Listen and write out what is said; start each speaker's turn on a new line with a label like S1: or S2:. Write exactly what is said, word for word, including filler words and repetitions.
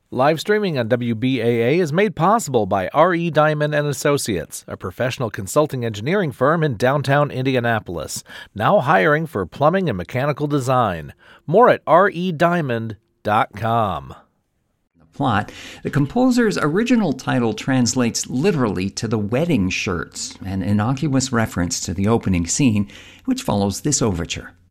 S1: Live streaming on W B A A is made possible by R E. Diamond and Associates, a professional consulting engineering firm in downtown Indianapolis, now hiring for plumbing and mechanical design. More at R E diamond dot com.
S2: Plot, the composer's original title translates literally to the wedding shirts, an innocuous reference to the opening scene, which follows this overture.